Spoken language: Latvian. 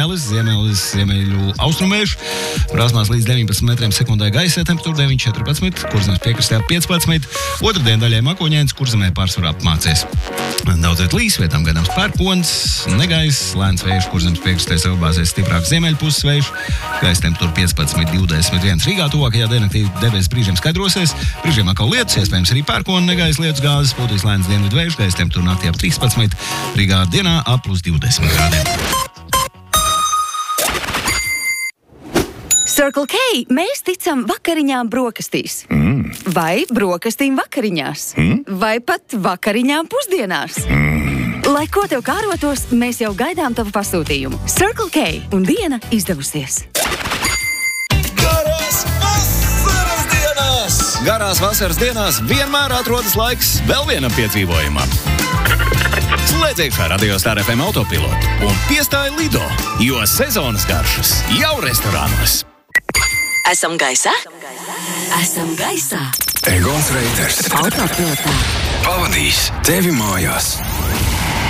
ziemeļu austrumvējš, brāzmās līdz 19 metriem sekundē gaisa temperatūra 9-14, Kurzemes piekrastē 15, otrdien daļai makoņains, Kurzemē pārsvarā apmācies. Daudz viet līs, vietām gaidāms pērkons, negaiss, lēns vējš, Kurzemes piekrastē savbāzēs stiprāks ziemeļpuses vējš, gaisa temperatūra 15-21. Rīgā tuvākajā diennaktī debesis brīžiem skaidrosies, brīžiem atkal lietus, iespējams arī pērkona negaiss lietus gāzes, pūtīs lēns dienvidu vējš, gaisa temperatūra naktī ap 13, Rīgā dienā ap plus 20 grādiem. Circle K, mēs ticam vakariņām brokastīs. Vai brokastīm vakariņās. Vai pat vakariņām pusdienās. Lai ko tev kārotos, mēs jau gaidām tavu pasūtījumu. Circle K un diena izdevusies. Garās vasaras dienās vienmēr atrodas laiks vēl vienam piedzīvojumam. Slēdz iekšā Radio Star FM autopilotu un piestāj Lido, jo sezonas garšas jau restorānos. Esam gaisā? Esam gaisā. Egons Reiters Autopilotā pavadīs tevi mājās.